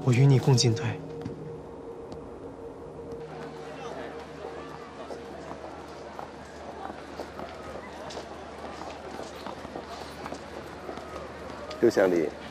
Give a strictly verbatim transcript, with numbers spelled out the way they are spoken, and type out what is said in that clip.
我与你共进退。 刘乡里，